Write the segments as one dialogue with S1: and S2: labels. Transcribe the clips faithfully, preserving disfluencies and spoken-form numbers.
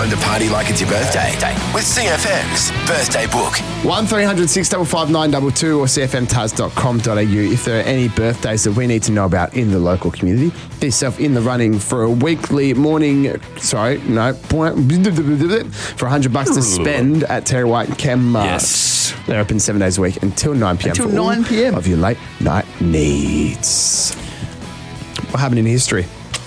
S1: To party like it's your birthday with C F M's Birthday Book.
S2: one three hundred six five five nine two two or c f m taz dot com dot a u if there are any birthdays that we need to know about in the local community. Get yourself in the running for a weekly morning, sorry, no, for one hundred bucks to spend at Terry White and Chem.
S3: Yes.
S2: They're open seven days a week until nine p.m.
S3: Until
S2: for all
S3: nine p.m.
S2: of your late night needs. What happened in history?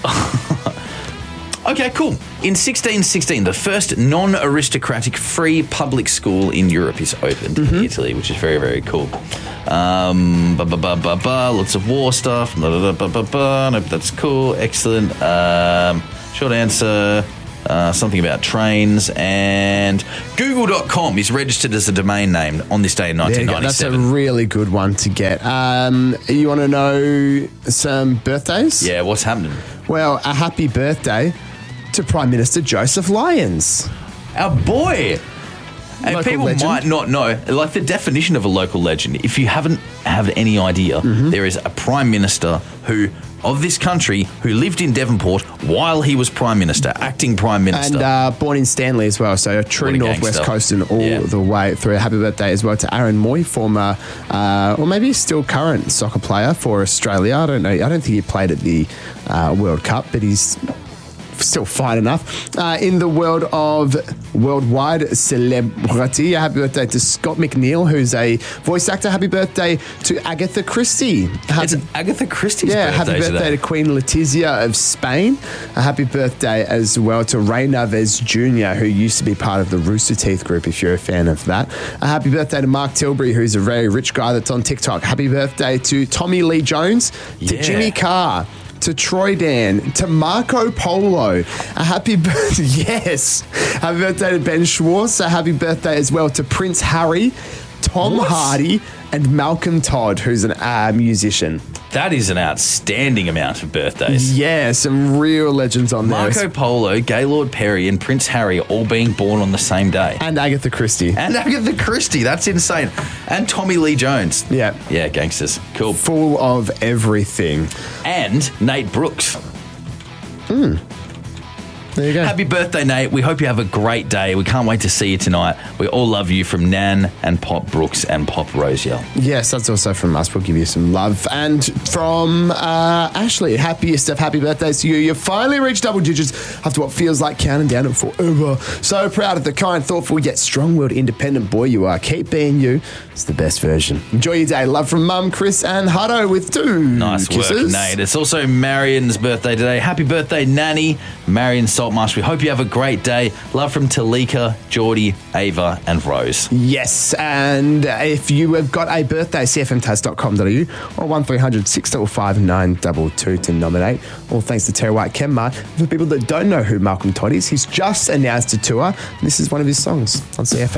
S3: Okay, cool. In sixteen sixteen, the first non-aristocratic free public school in Europe is opened
S2: Mm-hmm.
S3: in Italy, which is very, very cool. Um, ba ba ba ba ba, lots of war stuff. Blah, blah, blah, blah, blah. Nope, that's cool. Excellent. Um, short answer. Uh, something about trains, and google dot com is registered as a domain name on this day in
S2: There
S3: nineteen
S2: you go. That's a
S3: ninety-seven.
S2: really good one to get. Um, you want to know some birthdays?
S3: Yeah, what's happening?
S2: Well, a happy birthday to Prime Minister Joseph Lyons.
S3: Our boy. And
S2: Local
S3: people
S2: legend.
S3: might not know, like the definition of a local legend, if you haven't have any idea,
S2: Mm-hmm.
S3: there is a Prime Minister who of this country who lived in Devonport while he was Prime Minister, acting Prime Minister.
S2: And uh, born in Stanley as well, so a true
S3: What a
S2: Northwest
S3: gangster.
S2: Coastan all
S3: Yeah.
S2: the way through. Happy birthday as well to Aaron Moy, former, uh, or maybe still current soccer player for Australia. I don't know. I don't think he played at the uh, World Cup, but he's still fine enough. Uh, in the world of worldwide celebrity, happy birthday to Scott McNeil, who's a voice actor. Happy birthday to Agatha Christie. Happy,
S3: it's Agatha Christie's
S2: yeah,
S3: birthday
S2: happy birthday
S3: today.
S2: to Queen Letizia of Spain. A happy birthday as well to Ray Naves Junior, who used to be part of the Rooster Teeth group, if you're a fan of that. A happy birthday to Mark Tilbury, who's a very rich guy that's on TikTok. Happy birthday to Tommy Lee Jones, to
S3: Yeah.
S2: Jimmy Carr, to Troy Dan, to Marco Polo. A happy birthday, yes. Happy birthday to Ben Schwartz. A happy birthday as well to Prince Harry, Tom
S3: What?
S2: Hardy, and Malcolm Todd, who's an uh, musician.
S3: That is an outstanding amount of birthdays.
S2: Yeah, some real legends on there.
S3: Marco Polo, Gaylord Perry, and Prince Harry all being born on the same day.
S2: And Agatha Christie.
S3: And Agatha Christie, that's insane. And Tommy Lee Jones.
S2: Yeah.
S3: Yeah, gangsters. Cool.
S2: Full of everything.
S3: And Nate Brooks.
S2: There you go.
S3: Happy birthday, Nate. We hope you have a great day. We can't wait to see you tonight. We all love you from Nan and Pop Brooks and Pop Rosiel.
S2: Yes, that's also from us. We'll give you some love. And from uh, Ashley, happiest of happy birthdays to you. You finally reached double digits after what feels like counting down it forever. So proud of the kind, thoughtful, yet strong-willed, independent boy you are. Keep being you. It's the best version. Enjoy your day. Love from Mum, Chris, and Hutto with two
S3: Nice
S2: kisses.
S3: work, Nate. It's also Marion's birthday today. Happy birthday, Nanny. Marion Saltmarsh. We hope you have a great day. Love from Talika, Geordie, Ava, and Rose.
S2: Yes, and if you have got a birthday, c f m taz dot com dot a u or one three hundred six five five nine two two to nominate. All thanks to Terry White Chemmart. For people that don't know who Malcolm Todd is, he's just announced a tour. This is one of his songs on C F M.